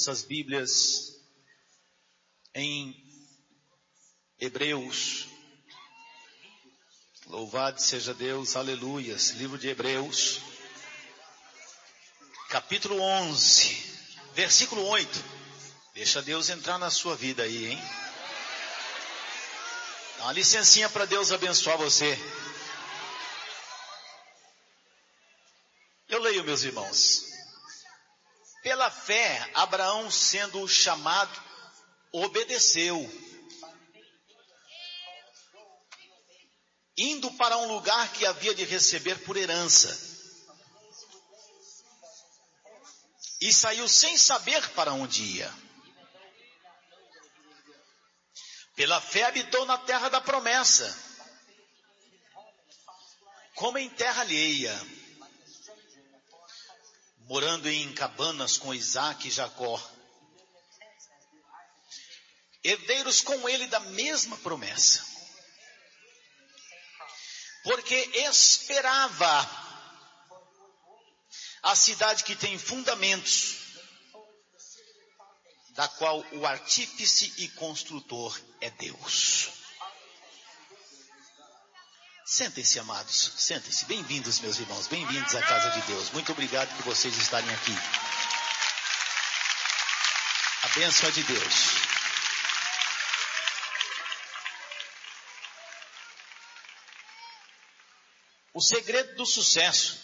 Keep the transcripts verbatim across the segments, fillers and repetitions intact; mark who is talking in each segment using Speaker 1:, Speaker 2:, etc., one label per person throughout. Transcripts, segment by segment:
Speaker 1: nossas Bíblias em Hebreus. Louvado seja Deus, aleluias. Livro de Hebreus, capítulo onze, versículo oito. Deixa Deus entrar na sua vida aí, hein? Dá uma licencinha para Deus abençoar você. Eu leio, meus irmãos. Pela fé, Abraão, sendo chamado, obedeceu, indo para um lugar que havia de receber por herança, e saiu sem saber para onde ia. Pela fé habitou na terra da promessa, como em terra alheia, morando em cabanas com Isaque e Jacó, herdeiros com ele da mesma promessa, porque esperava a cidade que tem fundamentos, da qual o artífice e construtor é Deus. Sentem-se, amados, sentem-se. Bem-vindos, meus irmãos, bem-vindos à casa de Deus. Muito obrigado por vocês estarem aqui. A bênção é de Deus. O segredo do sucesso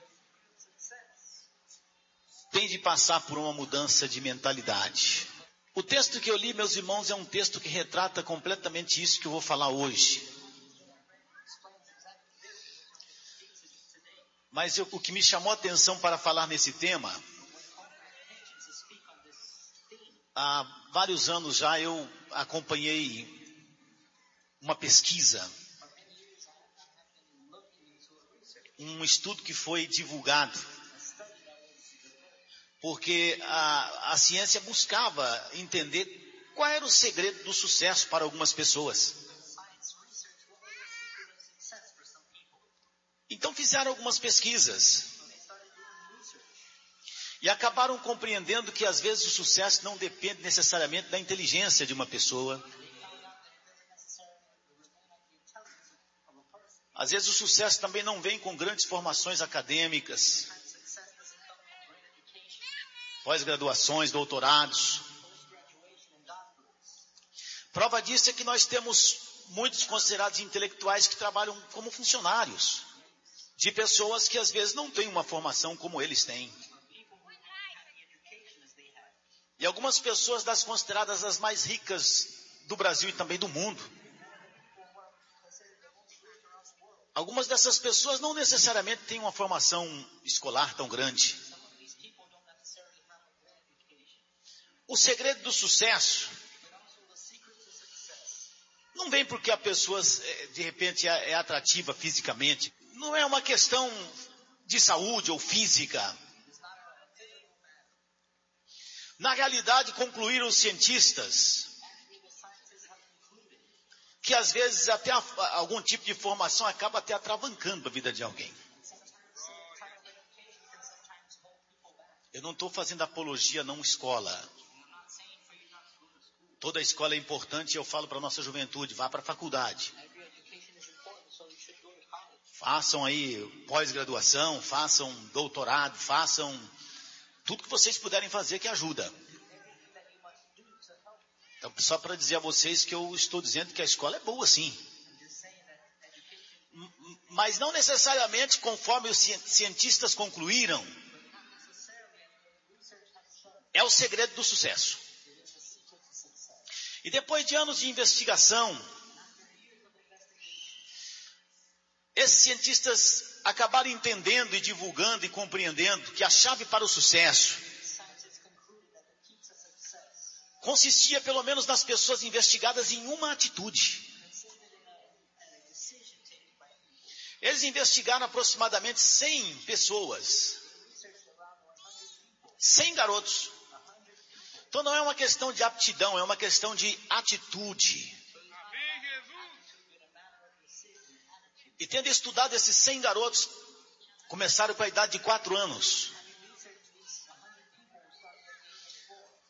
Speaker 1: tem de passar por uma mudança de mentalidade. O texto que eu li, meus irmãos, é um texto que retrata completamente isso que eu vou falar hoje. Mas eu, o que me chamou a atenção para falar nesse tema, há vários anos já eu acompanhei uma pesquisa, um estudo que foi divulgado, porque a, a ciência buscava entender qual era o segredo do sucesso para algumas pessoas. Então fizeram algumas pesquisas e acabaram compreendendo que às vezes o sucesso não depende necessariamente da inteligência de uma pessoa. Às vezes o sucesso também não vem com grandes formações acadêmicas, pós-graduações, doutorados. Prova disso é que nós temos muitos considerados intelectuais que trabalham como funcionários de pessoas que às vezes não têm uma formação como eles têm. E algumas pessoas das consideradas as mais ricas do Brasil e também do mundo. Algumas dessas pessoas não necessariamente têm uma formação escolar tão grande. O segredo do sucesso não vem porque a pessoa de repente é atrativa fisicamente. Não é uma questão de saúde ou física. Na realidade, concluíram os cientistas que às vezes até algum tipo de formação acaba até atravancando a vida de alguém. Eu não estou fazendo apologia a não escola. Toda escola é importante e eu falo para a nossa juventude, vá para a faculdade. Façam aí pós-graduação, façam doutorado, façam tudo que vocês puderem fazer que ajuda. Então, só para dizer a vocês que eu estou dizendo que a escola é boa, sim. Mas não necessariamente conforme os cientistas concluíram, é o segredo do sucesso. E depois de anos de investigação, esses cientistas acabaram entendendo e divulgando e compreendendo que a chave para o sucesso consistia pelo menos nas pessoas investigadas em uma atitude. Eles investigaram aproximadamente cem pessoas, cem garotos. Então não é uma questão de aptidão, é uma questão de atitude. E tendo estudado esses cem garotos, começaram com a idade de quatro anos.